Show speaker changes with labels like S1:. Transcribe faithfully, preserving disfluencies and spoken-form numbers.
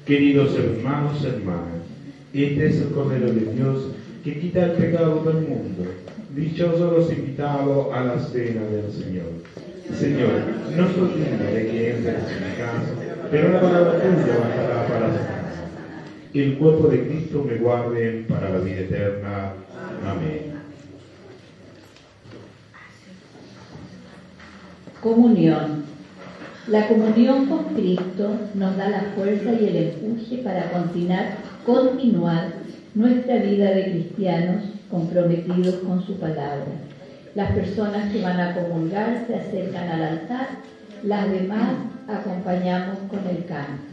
S1: Queridos hermanos y hermanas, este es el Cordero de Dios que quita el pecado del mundo. Dichosos los invitados a la cena del Señor. Señor, no soy digno de que entres en mi casa, pero la palabra tuya bastará para sanarme. El cuerpo de Cristo me guarde para la vida eterna. Amén.
S2: Comunión. La comunión con Cristo nos da la fuerza y el empuje para continuar, continuar nuestra vida de cristianos comprometidos con su palabra. Las personas que van a comulgar se acercan al altar, las demás acompañamos con el canto.